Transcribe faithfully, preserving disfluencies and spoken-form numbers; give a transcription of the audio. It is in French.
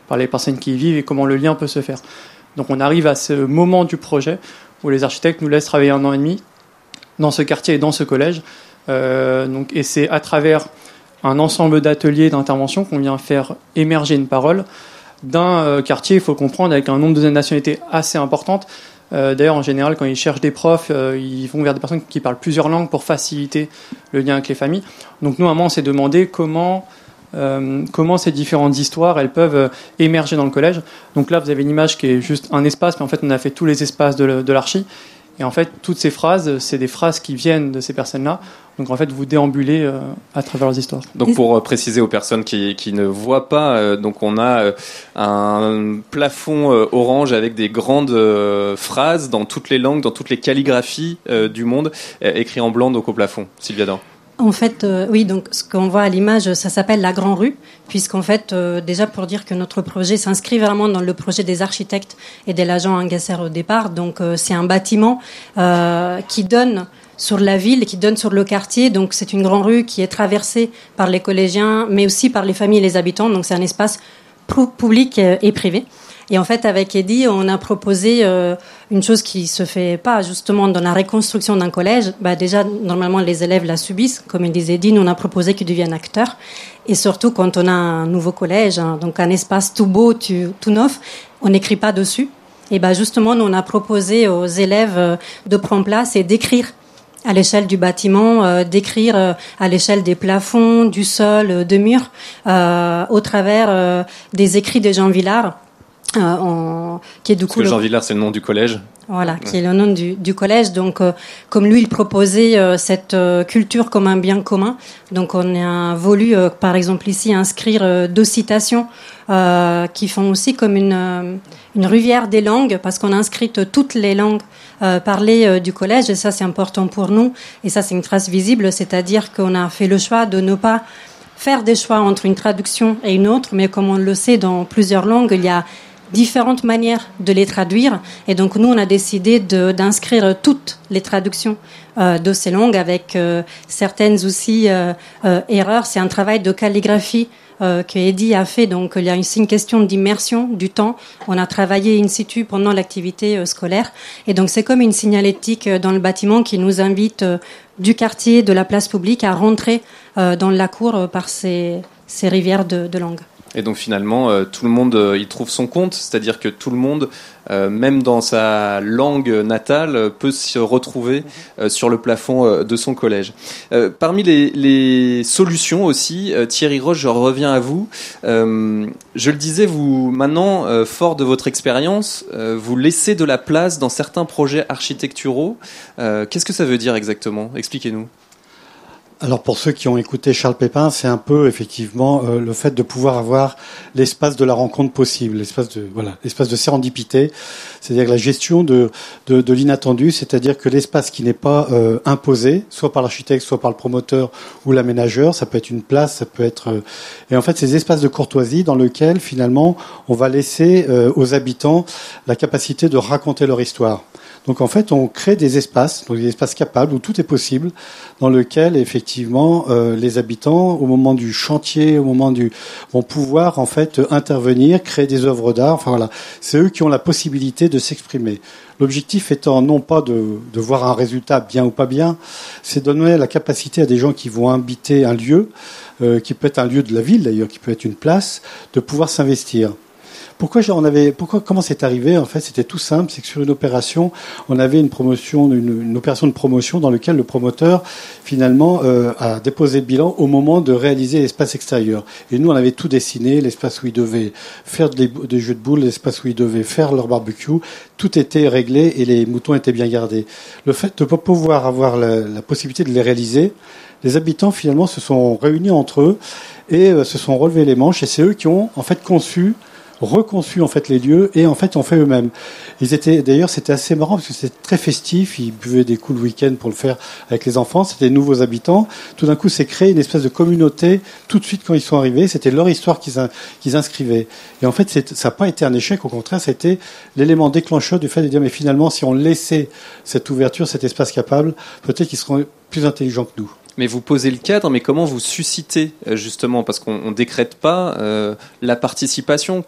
par les personnes qui y vivent et comment le lien peut se faire. Donc on arrive à ce moment du projet où les architectes nous laissent travailler un an et demi dans ce quartier et dans ce collège. Euh, donc, et c'est à travers un ensemble d'ateliers, d'interventions qu'on vient faire émerger une parole d'un euh, quartier, il faut comprendre, avec un nombre de nationalités assez importante. Euh, d'ailleurs, en général, quand ils cherchent des profs, euh, ils vont vers des personnes qui parlent plusieurs langues pour faciliter le lien avec les familles. Donc nous, à un moment, on s'est demandé comment, euh, comment ces différentes histoires, elles peuvent euh, émerger dans le collège. Donc là, vous avez une image qui est juste un espace, mais en fait, on a fait tous les espaces de, de l'archi. Et en fait, toutes ces phrases, c'est des phrases qui viennent de ces personnes-là. Donc en fait, vous déambulez euh, à travers leurs histoires. Donc pour euh, préciser aux personnes qui, qui ne voient pas, euh, donc on a euh, un plafond euh, orange avec des grandes euh, phrases dans toutes les langues, dans toutes les calligraphies euh, du monde, euh, écrit en blanc donc au plafond. Sylvia Dain. En fait, euh, oui, donc ce qu'on voit à l'image, ça s'appelle la Grand Rue, puisqu'en fait, euh, déjà pour dire que notre projet s'inscrit vraiment dans le projet des architectes et de l'agent Angasser au départ. Donc euh, c'est un bâtiment euh, qui donne sur la ville, qui donne sur le quartier. Donc c'est une grande rue qui est traversée par les collégiens, mais aussi par les familles et les habitants. Donc c'est un espace public et privé. Et en fait, avec Eddy, on a proposé euh, une chose qui se fait pas justement dans la reconstruction d'un collège. Bah déjà, normalement, les élèves la subissent. Comme il disait Eddy, nous on a proposé qu'ils deviennent acteurs. Et surtout, quand on a un nouveau collège, hein, donc un espace tout beau, tout, tout neuf, on n'écrit pas dessus. Et bah justement, nous on a proposé aux élèves euh, de prendre place et d'écrire à l'échelle du bâtiment, euh, d'écrire euh, à l'échelle des plafonds, du sol, euh, de murs, euh, au travers euh, des écrits de Jean Villard. Euh, en, qui est du Parce coup que le... Jean Villard, c'est le nom du collège. Voilà, qui est le nom du, du collège. Donc, euh, comme lui, il proposait euh, cette euh, culture comme un bien commun. Donc, on a voulu, euh, par exemple, ici, inscrire euh, deux citations euh, qui font aussi comme une, euh, une rivière des langues, parce qu'on a inscrit toutes les langues euh, parlées euh, du collège. Et ça, c'est important pour nous. Et ça, c'est une trace visible, c'est-à-dire qu'on a fait le choix de ne pas faire des choix entre une traduction et une autre, mais comme on le sait, dans plusieurs langues, il y a différentes manières de les traduire. Et donc, nous, on a décidé de, d'inscrire toutes les traductions euh, de ces langues avec euh, certaines aussi euh, euh, erreurs. C'est un travail de calligraphie euh, que Eddy a fait. Donc, il y a aussi une question d'immersion du temps. On a travaillé in situ pendant l'activité euh, scolaire. Et donc, c'est comme une signalétique dans le bâtiment qui nous invite euh, du quartier, de la place publique, à rentrer euh, dans la cour euh, par ces, ces rivières de, de langue. Et donc finalement, euh, tout le monde euh, y trouve son compte, c'est-à-dire que tout le monde, euh, même dans sa langue natale, euh, peut se retrouver euh, sur le plafond euh, de son collège. Euh, parmi les, les solutions aussi, euh, Thierry Roche, je reviens à vous. Euh, je le disais, vous, maintenant, euh, fort de votre expérience, euh, vous laissez de la place dans certains projets architecturaux. Euh, qu'est-ce que ça veut dire exactement ? Expliquez-nous. Alors pour ceux qui ont écouté Charles Pépin, c'est un peu effectivement euh, le fait de pouvoir avoir l'espace de la rencontre possible, l'espace de voilà, l'espace de sérendipité, c'est-à-dire la gestion de de, de l'inattendu, c'est-à-dire que l'espace qui n'est pas euh, imposé, soit par l'architecte, soit par le promoteur ou l'aménageur, ça peut être une place, ça peut être euh, et en fait ces espaces de courtoisie dans lesquels finalement on va laisser euh, aux habitants la capacité de raconter leur histoire. Donc en fait, on crée des espaces, donc des espaces capables où tout est possible, dans lequel effectivement euh, les habitants, au moment du chantier, au moment du, vont pouvoir en fait intervenir, créer des œuvres d'art. Enfin voilà, c'est eux qui ont la possibilité de s'exprimer. L'objectif étant non pas de, de voir un résultat bien ou pas bien, c'est de donner la capacité à des gens qui vont habiter un lieu, euh, qui peut être un lieu de la ville d'ailleurs, qui peut être une place, de pouvoir s'investir. Pourquoi on avait, pourquoi, comment c'est arrivé? En fait, c'était tout simple, c'est que sur une opération, on avait une promotion, une, une opération de promotion dans laquelle le promoteur, finalement, euh, a déposé le bilan au moment de réaliser l'espace extérieur. Et nous, on avait tout dessiné, l'espace où ils devaient faire des, des jeux de boules, l'espace où ils devaient faire leur barbecue, tout était réglé et les moutons étaient bien gardés. Le fait de ne pas pouvoir avoir la, la possibilité de les réaliser, les habitants, finalement, se sont réunis entre eux et euh, se sont relevés les manches et c'est eux qui ont, en fait, conçu reconçu en fait les lieux et en fait ont fait eux-mêmes. Ils étaient d'ailleurs c'était assez marrant parce que c'était très festif, ils buvaient des coups le week-end pour le faire avec les enfants, c'était des nouveaux habitants. Tout d'un coup, c'est créé une espèce de communauté tout de suite quand ils sont arrivés, c'était leur histoire qu'ils, in, qu'ils inscrivaient. Et en fait, c'est, ça n'a pas été un échec, au contraire, c'était l'élément déclencheur du fait de dire mais finalement, si on laissait cette ouverture, cet espace capable, peut-être qu'ils seront plus intelligents que nous. Mais vous posez le cadre, mais comment vous suscitez justement, parce qu'on ne décrète pas euh, la participation.